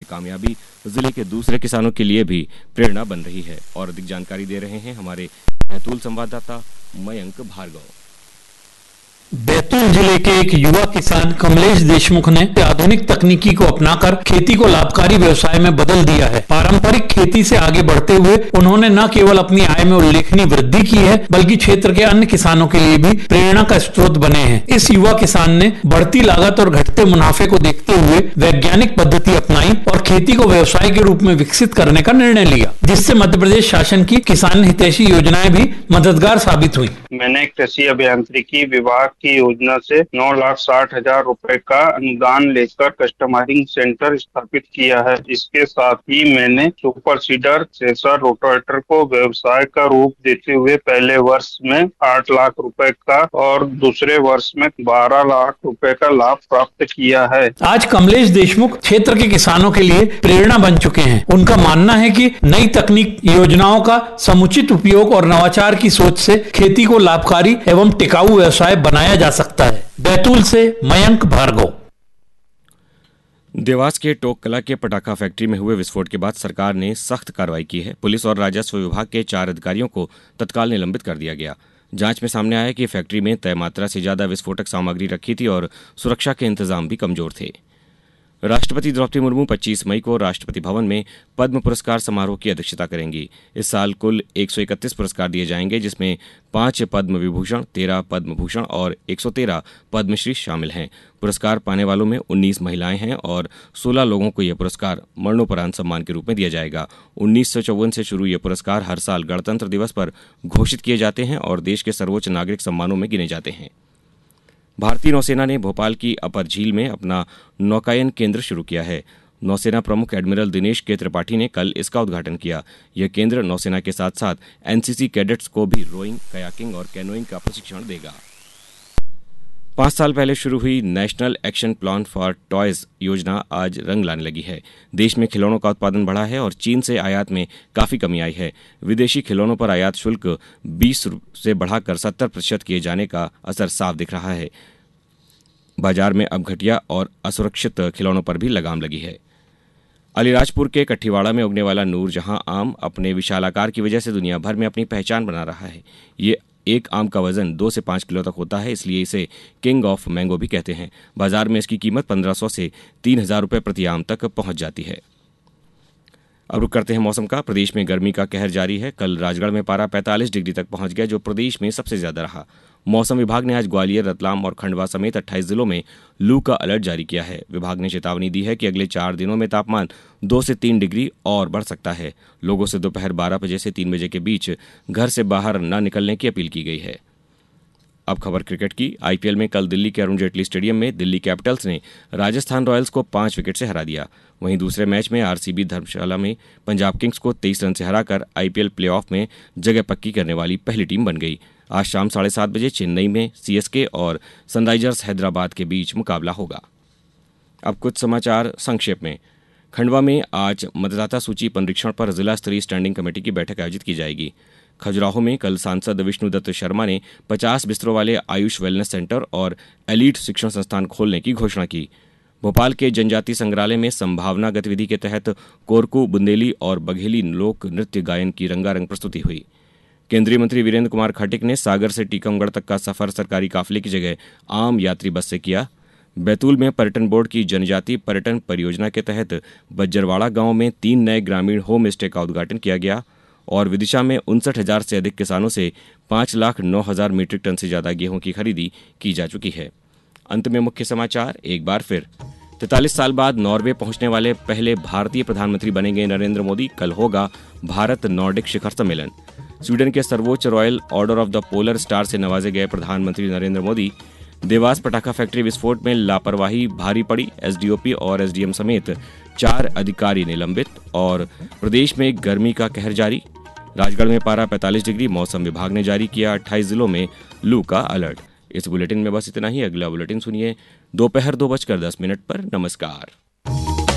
कामयाबी जिले के दूसरे किसानों के लिए भी प्रेरणा बन रही है। और अधिक जानकारी दे रहे हैं हमारे बैतूल संवाददाता मयंक भार्गव। बैतूल जिले के एक युवा किसान कमलेश देशमुख ने आधुनिक तकनीकी को अपनाकर खेती को लाभकारी व्यवसाय में बदल दिया है। पारंपरिक खेती से आगे बढ़ते हुए उन्होंने न केवल अपनी आय में उल्लेखनीय वृद्धि की है, बल्कि क्षेत्र के अन्य किसानों के लिए भी प्रेरणा का स्रोत बने हैं। इस युवा किसान ने बढ़ती लागत और घटते मुनाफे को देखते हुए वैज्ञानिक पद्धति अपनाई और खेती को व्यवसाय के रूप में विकसित करने का निर्णय लिया, जिससे मध्य प्रदेश शासन की किसान हितैषी योजनाएं भी मददगार साबित हुई। मैंने कृषि अभियांत्रिकी विभाग की योजना से 9,60,000 रुपए का अनुदान लेकर कस्टमाइजिंग सेंटर स्थापित किया है। इसके साथ ही मैंने सुपर सीडर थ्रेशर रोटावेटर को व्यवसाय का रूप देते हुए पहले वर्ष में 8 लाख रुपए का और दूसरे वर्ष में 12 लाख रुपए का लाभ प्राप्त किया है। आज कमलेश देशमुख क्षेत्र के किसानों के लिए प्रेरणा बन चुके हैं। उनका मानना है कि नई तकनीक, योजनाओं का समुचित उपयोग और नवाचार की सोच से खेती को लाभकारी एवं टिकाऊ व्यवसाय बनाया जा सकता है। बैतूल से मयंक भार्गव। देवास के टोक कला के पटाखा फैक्ट्री में हुए विस्फोट के बाद सरकार ने सख्त कार्रवाई की है। पुलिस और राजस्व विभाग के 4 अधिकारियों को तत्काल निलंबित कर दिया गया। जांच में सामने आया कि फैक्ट्री में तय मात्रा से ज्यादा विस्फोटक सामग्री रखी थी और सुरक्षा के इंतजाम भी कमजोर थे। राष्ट्रपति द्रौपदी मुर्मू 25 मई को राष्ट्रपति भवन में पद्म पुरस्कार समारोह की अध्यक्षता करेंगी। इस साल कुल 131 पुरस्कार दिए जाएंगे, जिसमें 5 पद्म विभूषण, 13 पद्म भूषण और 113 पद्मश्री शामिल हैं। पुरस्कार पाने वालों में 19 महिलाएं हैं और 16 लोगों को यह पुरस्कार मरणोपरांत सम्मान के रूप में दिया जाएगा। 1954 से शुरू ये पुरस्कार हर साल गणतंत्र दिवस पर घोषित किए जाते हैं और देश के सर्वोच्च नागरिक सम्मानों में गिने जाते हैं। भारतीय नौसेना ने भोपाल की अपर झील में अपना नौकायन केंद्र शुरू किया है। नौसेना प्रमुख एडमिरल दिनेश के त्रिपाठी ने कल इसका उद्घाटन किया। यह केंद्र नौसेना के साथ साथ एनसीसी कैडेट्स को भी रोइंग, कयाकिंग और कैनोइंग का प्रशिक्षण देगा। 5 साल पहले शुरू हुई national action plan for toys योजना आज रंग लाने लगी है। देश में खिलौनों का उत्पादन बढ़ा है और चीन से आयात में काफी कमी आई है। विदेशी खिलौनों पर आयात शुल्क 20 से बढ़ाकर 70% किए जाने का असर साफ दिख रहा है। बाजार में अब घटिया और असुरक्षित खिलौनों पर भी लगाम लगी है। अलीराजपुर के कठीवाड़ा में उगने वाला नूरजहां आम अपने विशाल आकार की वजह से दुनिया भर में अपनी पहचान बना रहा है। ये एक आम का वजन 2 से 5 किलो तक होता है, इसलिए इसे किंग ऑफ मैंगो भी कहते हैं। बाजार में इसकी कीमत 1500 से 3000 रुपये प्रति आम तक पहुंच जाती है। अब रुक करते हैं मौसम का। प्रदेश में गर्मी का कहर जारी है। कल राजगढ़ में पारा 45 डिग्री तक पहुंच गया, जो प्रदेश में सबसे ज्यादा रहा। मौसम विभाग ने आज ग्वालियर, रतलाम और खंडवा समेत 28 जिलों में लू का अलर्ट जारी किया है। विभाग ने चेतावनी दी है कि अगले 4 दिनों में तापमान 2 से 3 डिग्री और बढ़ सकता है। लोगों से दोपहर 12 बजे से 3 बजे के बीच घर से बाहर न निकलने की अपील की गई है। अब खबर क्रिकेट की। आईपीएल में कल दिल्ली के अरुण जेटली स्टेडियम में दिल्ली कैपिटल्स ने राजस्थान रॉयल्स को 5 विकेट से हरा दिया। वहीं दूसरे मैच में आरसीबी धर्मशाला में पंजाब किंग्स को 23 रन से हराकर आईपीएल प्लेऑफ में जगह पक्की करने वाली पहली टीम बन गई। आज शाम 7:30 बजे चेन्नई में सीएसके और सनराइजर्स हैदराबाद के बीच मुकाबला होगा। अब कुछ समाचार संक्षेप में। खंडवा में आज मतदाता सूची पुनरीक्षण पर जिला स्तरीय स्टैंडिंग कमेटी की बैठक आयोजित की जाएगी। खजुराहो में कल सांसद विष्णुदत्त शर्मा ने 50 बिस्तरों वाले आयुष वेलनेस सेंटर और एलीट शिक्षण संस्थान खोलने की घोषणा की। भोपाल के जनजाति संग्रहालय में संभावना गतिविधि के तहत कोरकू, बुंदेली और बघेली लोक नृत्य गायन की रंगारंग प्रस्तुति हुई। केंद्रीय मंत्री वीरेंद्र कुमार खटिक ने सागर से टीकमगढ़ तक का सफर सरकारी काफिले की जगह आम यात्री बस से किया। बैतूल में पर्यटन बोर्ड की जनजाति पर्यटन परियोजना के तहत बज्जरवाड़ा गांव में 3 नए ग्रामीण होम स्टे का उद्घाटन किया गया और विदिशा में 59,000 से अधिक किसानों से 5,09,000 मीट्रिक टन से ज्यादा गेहूं की खरीदी की जा चुकी है। अंत में मुख्य समाचार एक बार फिर। 43 साल बाद नॉर्वे पहुंचने वाले पहले भारतीय प्रधानमंत्री बनेंगे नरेंद्र मोदी। कल होगा भारत नॉर्डिक शिखर सम्मेलन। स्वीडन के सर्वोच्च royal order of the polar star से नवाजे गए प्रधानमंत्री नरेंद्र मोदी। देवास पटाखा फैक्ट्री विस्फोट में लापरवाही भारी पड़ी, एसडीओपी और एसडीएम समेत 4 अधिकारी निलंबित। और प्रदेश में गर्मी का कहर जारी। राजगढ़ में पारा 45 डिग्री। मौसम विभाग ने जारी किया 28 जिलों में लू का अलर्ट। इस बुलेटिन में बस इतना ही। अगला बुलेटिन सुनिए दोपहर 2:10 पर। नमस्कार।